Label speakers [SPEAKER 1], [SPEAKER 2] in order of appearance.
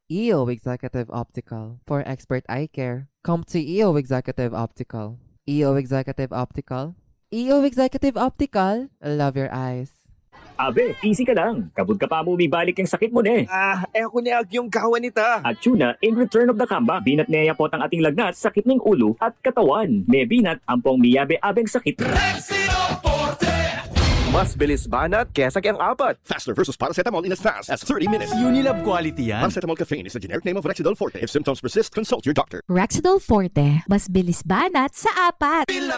[SPEAKER 1] EO Executive Optical. For expert eye care, come to EO Executive Optical. EO Executive Optical. EO Executive Optical. Love your eyes.
[SPEAKER 2] Abe, easy ka lang. Kabud ka pa mo bibalik yung sakit mo ne.
[SPEAKER 3] Ako ni yung kawan nita.
[SPEAKER 2] At tuna, in return of the comeback, binat niya po ang ating lagnat, sakit ng ulo at katawan. May binat, ampong miyabe-abeng sakit.
[SPEAKER 3] Mas bilis banat kesa kayang apat.
[SPEAKER 4] Faster versus paracetamol in as fast as 30 minutes.
[SPEAKER 5] Unilab quality yan.
[SPEAKER 4] Paracetamol caffeine is the generic name of Rexidol Forte. If symptoms persist, consult your doctor.
[SPEAKER 6] Rexidol Forte, mas bilis banat sa apat.